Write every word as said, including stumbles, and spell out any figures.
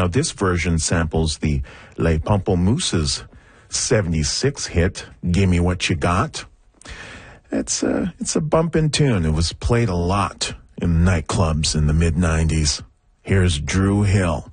Now, this version samples the Les Pamplemousses' seventy-six hit, Gimme What You Got. It's a, it's a bumpin' tune. It was played a lot in nightclubs in the mid nineties. Here's Drew Hill.